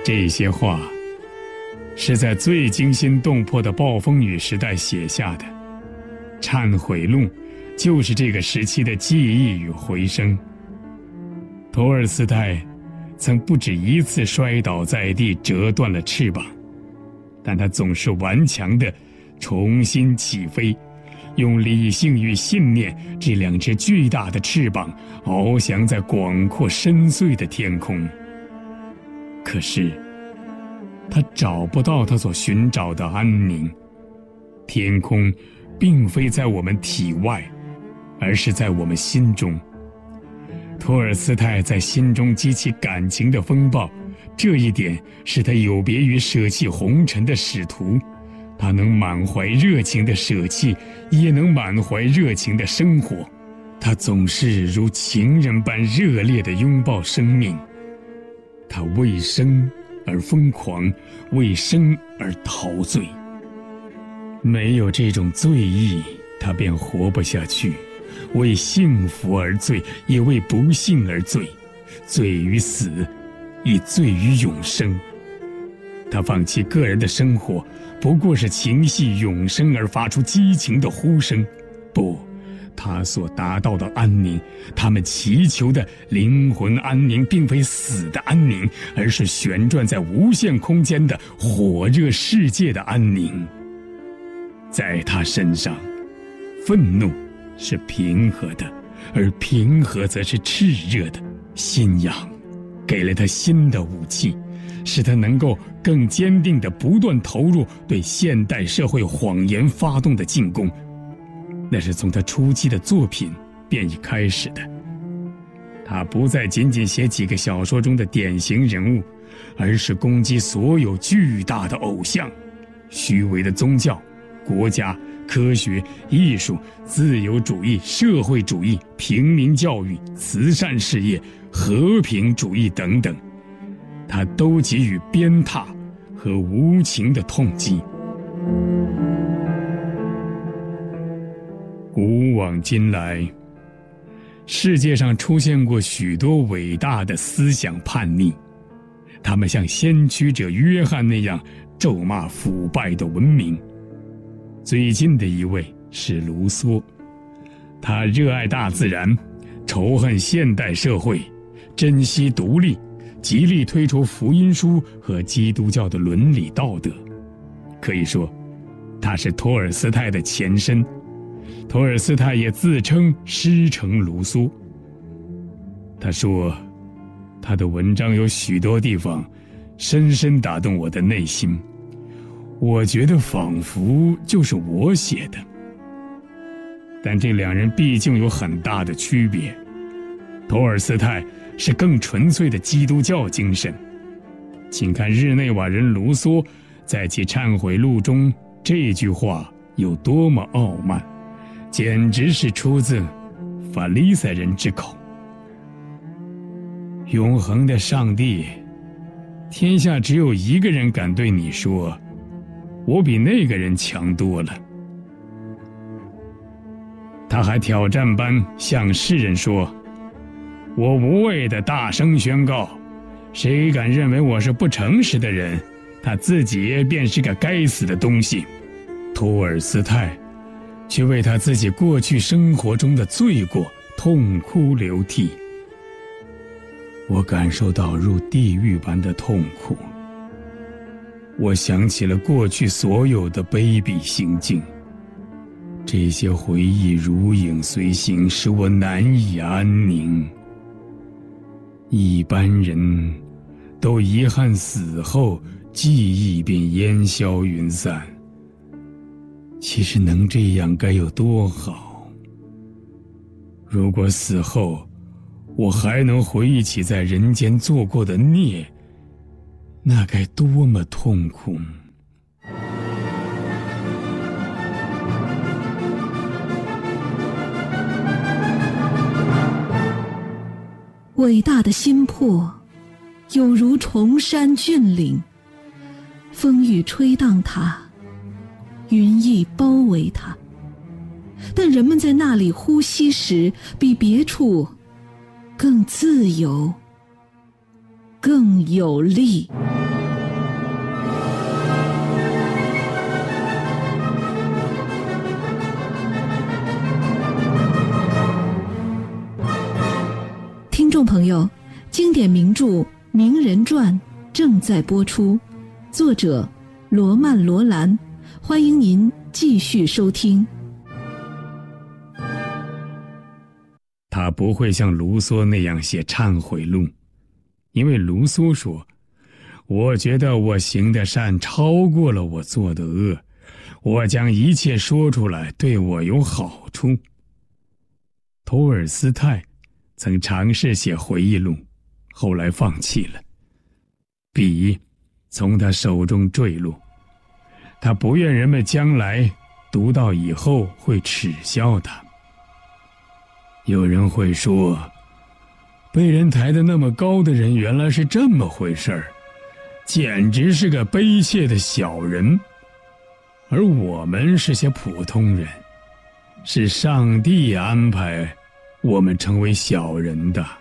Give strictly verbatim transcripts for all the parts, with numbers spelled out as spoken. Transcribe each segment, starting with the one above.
这些话是在最惊心动魄的暴风雨时代写下的，忏悔录就是这个时期的记忆与回声。托尔斯泰曾不止一次摔倒在地，折断了翅膀，但他总是顽强地重新起飞，用理性与信念这两只巨大的翅膀翱翔在广阔深邃的天空。可是他找不到他所寻找的安宁。天空并非在我们体外，而是在我们心中。托尔斯泰在心中激起感情的风暴，这一点使他有别于舍弃红尘的使徒。他能满怀热情的舍弃，也能满怀热情的生活。他总是如情人般热烈地拥抱生命。他为生而疯狂，为生而陶醉。没有这种醉意，他便活不下去。为幸福而醉，也为不幸而醉，醉于死，亦醉于永生。他放弃个人的生活，不过是情系永生而发出激情的呼声。不，他所达到的安宁，他们祈求的灵魂安宁，并非死的安宁，而是旋转在无限空间的火热世界的安宁。在他身上，愤怒是平和的，而平和则是炽热的。信仰给了他新的武器，使他能够更坚定地不断投入对现代社会谎言发动的进攻。那是从他初期的作品便已开始的。他不再仅仅写几个小说中的典型人物，而是攻击所有巨大的偶像，虚伪的宗教、国家、科学、艺术、自由主义、社会主义、平民教育、慈善事业、和平主义等等，他都给予鞭挞和无情的痛击。古往今来，世界上出现过许多伟大的思想叛逆，他们像先驱者约翰那样咒骂腐败的文明。最近的一位是卢梭，他热爱大自然，仇恨现代社会，珍惜独立，极力推出福音书和基督教的伦理道德。可以说，他是托尔斯泰的前身。托尔斯泰也自称师承卢梭。他说，他的文章有许多地方深深打动我的内心，我觉得仿佛就是我写的。但这两人毕竟有很大的区别。托尔斯泰是更纯粹的基督教精神。请看日内瓦人卢梭在其忏悔录中这句话有多么傲慢，简直是出自法利赛人之口。永恒的上帝，天下只有一个人敢对你说，我比那个人强多了。他还挑战般向世人说，我无畏地大声宣告，谁敢认为我是不诚实的人，他自己便是个该死的东西。托尔斯泰却为他自己过去生活中的罪过痛哭流涕。我感受到入地狱般的痛苦，我想起了过去所有的卑鄙行径，这些回忆如影随形，使我难以安宁。一般人都遗憾死后记忆便烟消云散，其实能这样该有多好。如果死后我还能回忆起在人间做过的孽，那该多么痛苦。 伟大的心魄有如崇山峻岭，风雨吹荡它，云翳包围它，但人们在那里呼吸时比别处更自由，更有力。 友，经典名著《名人传》正在播出，作者罗曼·罗兰，欢迎您继续收听。 他不会像卢梭那样写忏悔录，因为卢梭说，我觉得我行的善超过了我做的恶，我将一切说出来对我有好处。托尔斯泰曾尝试写回忆录，后来放弃了，笔从他手中坠落。他不愿人们将来读到以后会耻笑他。有人会说，被人抬得那么高的人原来是这么回事儿，简直是个卑怯的小人。而我们是些普通人，是上帝安排我们成为小人的。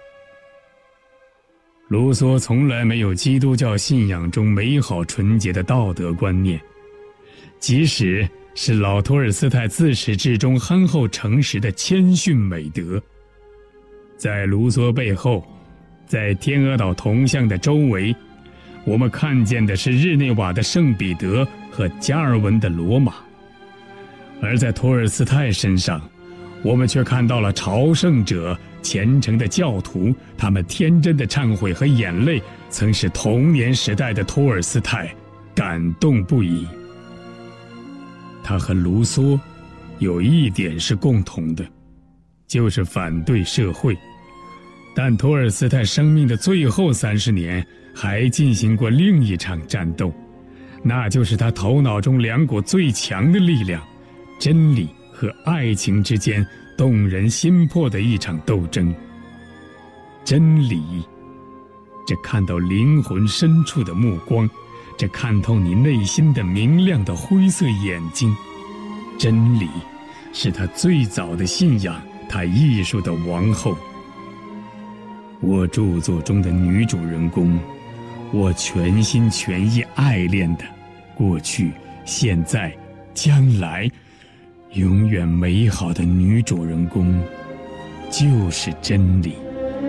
卢梭从来没有基督教信仰中美好纯洁的道德观念，即使是老托尔斯泰自始至终憨厚诚实的谦逊美德。在卢梭背后，在天鹅岛铜像的周围，我们看见的是日内瓦的圣彼得和加尔文的罗马，而在托尔斯泰身上，我们却看到了朝圣者、虔诚的教徒，他们天真的忏悔和眼泪曾使童年时代的托尔斯泰感动不已。他和卢梭有一点是共同的，就是反对社会。但托尔斯泰生命的最后三十年还进行过另一场战斗，那就是他头脑中两股最强的力量，真理和爱情之间动人心魄的一场斗争。真理，这看到灵魂深处的目光，这看透你内心的明亮的灰色眼睛。真理是他最早的信仰，他艺术的王后。我著作中的女主人公，我全心全意爱恋的，过去、现在、将来，永远美好的女主人公，就是真理。